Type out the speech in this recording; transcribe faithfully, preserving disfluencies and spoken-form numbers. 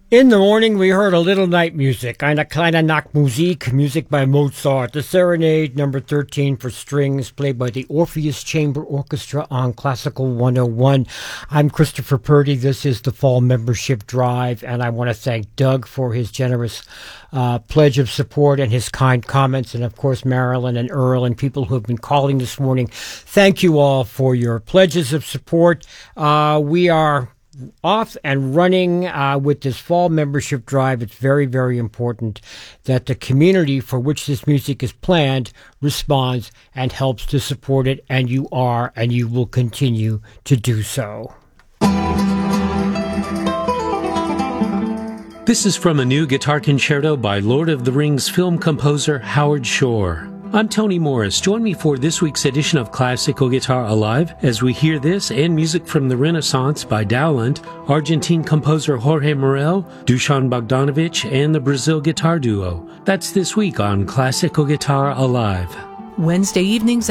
In the morning, we heard a little night music, eine kleine Nachtmusik, music by Mozart, the Serenade number thirteen for strings, played by the Orpheus Chamber Orchestra on Classical one oh one. I'm Christopher Purdy. This is the Fall Membership Drive, and I want to thank Doug for his generous uh, pledge of support and his kind comments, and of course Marilyn and Earl and people who have been calling this morning. Thank you all for your pledges of support. Uh, we are off and running uh, with this fall membership drive. It's very, very important that the community for which this music is planned responds and helps to support it, and you are, and you will continue to do so. This is from a new guitar concerto by Lord of the Rings film composer Howard Shore. I'm Tony Morris. Join me for this week's edition of Classical Guitar Alive as we hear this and music from the Renaissance by Dowland, Argentine composer Jorge Morel, Dusan Bogdanovic, and the Brazil Guitar Duo. That's this week on Classical Guitar Alive. Wednesday evenings